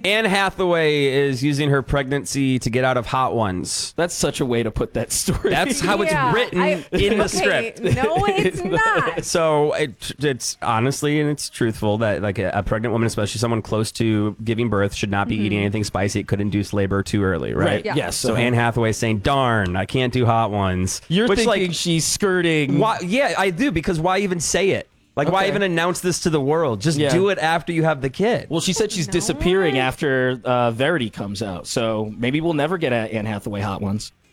Anne Hathaway is using her pregnancy to get out of Hot Ones. That's such a way to put that story. That's how it's written in the script. No, it's not. So it's honestly, and it's truthful, that like a pregnant woman, especially someone close to giving birth, should not be eating anything spicy. It could induce labor too early, right? Yeah. Yes. So Anne Hathaway is saying, darn, I can't do Hot Ones. You're Which, thinking like, she's skirting. why? Yeah, I do, because why even say it? Like, why even announce this to the world? Just do it after you have the kid. Well, she said she's disappearing after Verity comes out. So maybe we'll never get Anne Hathaway Hot Ones.